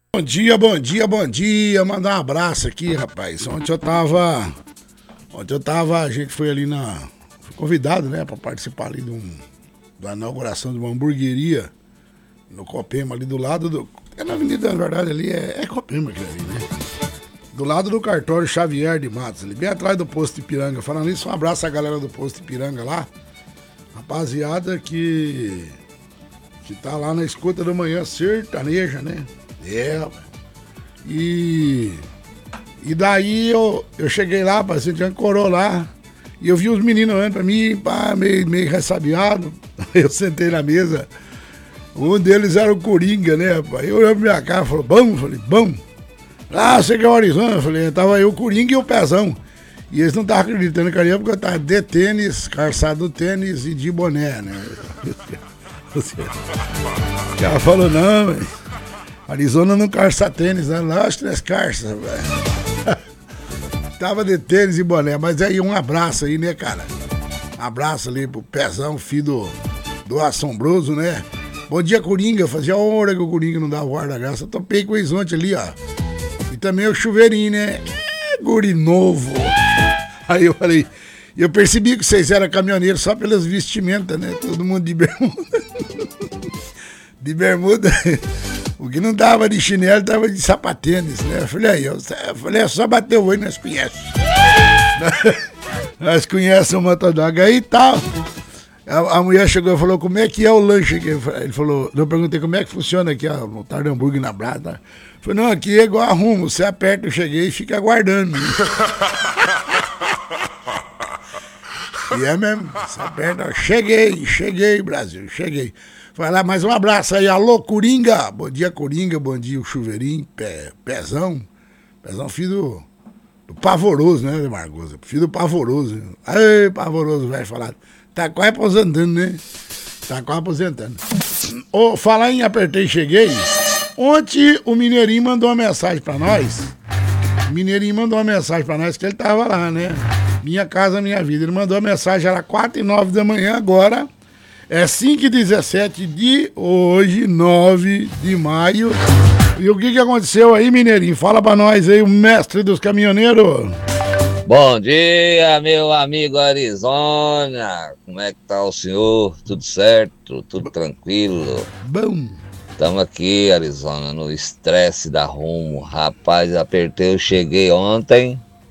Bom dia, bom dia, bom dia. Mandar um abraço aqui, rapaz. Ontem eu tava, a gente foi ali fui convidado, né, pra participar ali da inauguração de uma hamburgueria no Copema, ali do lado é na avenida, na verdade, ali é Copema aquilo ali, né? Do lado do cartório Xavier de Matos, ali bem atrás do posto Ipiranga. Falando isso, um abraço à galera do posto Ipiranga lá. Rapaziada que tá lá na escuta da manhã sertaneja, né? E daí eu cheguei lá, paciente ancorou lá, e eu vi os meninos olhando pra mim, pá, meio ressabiado. Eu sentei na mesa, um deles era o Coringa, né, rapaz? Eu olhei pra minha cara e falei, bom? Falei, bom. Ah, você que é o Arizona? Eu falei, tava eu, o Coringa e o Pezão. E eles não estavam acreditando que eu ia, porque eu tava de tênis, calçado tênis e de boné, né? O cara falou, não, velho. Arizona não calça tênis, né? Lógico que nós calça, velho. Tava de tênis e boné, mas aí um abraço aí, né, cara? Um abraço ali pro Pezão, filho do Assombroso, né? Bom dia, Coringa. Fazia hora que o Coringa não dava guarda-graça. Eu topei com o Horizonte ali, ó. E também o Chuveirinho, né? Guri novo. Aí eu falei, eu percebi que vocês eram caminhoneiros só pelas vestimentas, né? Todo mundo de bermuda. De bermuda. O que não dava de chinelo, dava de sapatênis, né? Eu falei, é só bater o olho, nós conhecemos. Nós conhecemos o Motodoga aí e tal. A mulher chegou e falou, como é que é o lanche aqui? Ele falou, eu perguntei como é que funciona aqui, ó, montar de hambúrguer na brasa. Tá? Falei, não, aqui é igual arrumo, você aperta, eu cheguei e fica aguardando. E é mesmo, você aperta, cheguei, Brasil, cheguei. Vai lá, mais um abraço aí, alô, Coringa. Bom dia, Coringa, bom dia, o Chuveirinho, Pezão, filho do Pavoroso, né, Margosa? Filho do Pavoroso. Ei, Pavoroso, velho, falado. Tá quase aposentando, né? Tá quase aposentando. Ô, falar em apertei e cheguei, ontem o Mineirinho mandou uma mensagem pra nós. Que ele tava lá, né? Minha Casa Minha Vida. Ele mandou uma mensagem, era 4h09 da manhã, agora é 5h17 de hoje, 9 de maio. E o que aconteceu aí, Mineirinho? Fala pra nós aí, o mestre dos caminhoneiros. Bom dia, meu amigo Arizona. Como é que tá o senhor? Tudo certo? Tudo tranquilo? Bom. Estamos aqui, Arizona, no estresse da Rumo. Rapaz, eu cheguei ontem.